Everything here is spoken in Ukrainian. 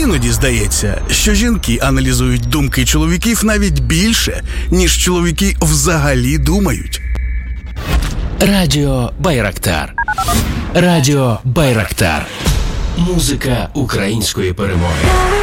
Іноді здається, що жінки аналізують думки чоловіків навіть більше, ніж чоловіки взагалі думають. Радіо Байрактар. Радіо Байрактар. Музика української перемоги.